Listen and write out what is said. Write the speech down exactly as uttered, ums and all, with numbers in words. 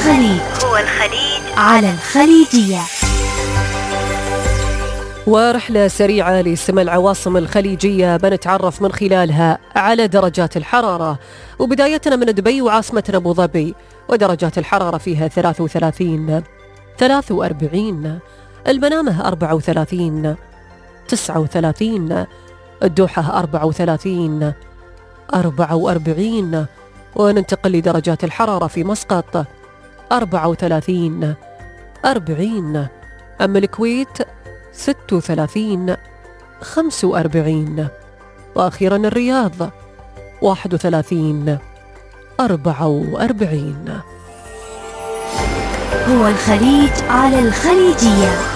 الخليج هو الخليج على الخليجية. ورحلة سريعة لسمع العواصم الخليجية بنتعرف من خلالها على درجات الحرارة، وبدايتنا من دبي وعاصمتنا أبو ظبي، ودرجات الحرارة فيها ثلاثة وثلاثين، ثلاثة وأربعين، المنامة أربعة وثلاثين، تسعة وثلاثين، الدوحة أربعة وثلاثين، أربعة وأربعين، وننتقل لدرجات الحرارة في مسقط أربعة وثلاثين، أربعين، أما الكويت ستة وثلاثين، خمسة وأربعين، وأخيرا الرياض واحد وثلاثين، أربعة وأربعين. هو الخليج على الخليجية.